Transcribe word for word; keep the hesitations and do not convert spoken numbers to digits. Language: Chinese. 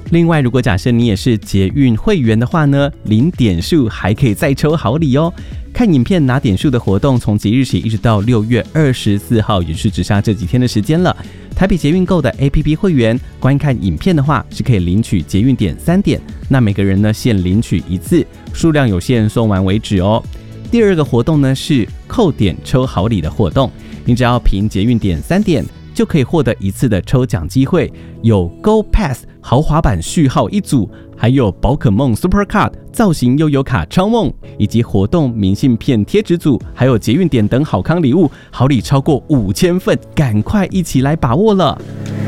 另外，如果假设你也是捷运会员的话呢，领点数还可以再抽好礼哦。看影片拿点数的活动，从即日起一直到六月二十四号，也是只剩这几天的时间了。台北捷运购的 A P P 会员观看影片的话，是可以领取捷运点三点，那每个人呢限领取一次，数量有限，送完为止哦。第二个活动呢是扣点抽好礼的活动，你只要凭捷运点三点就可以获得一次的抽奖机会，有 Go Pass 豪华版序号一组，还有宝可梦 Super Card 造型悠游卡超梦，以及活动明信片贴纸组，还有捷运点等好康礼物，好礼超过五千份，赶快一起来把握了。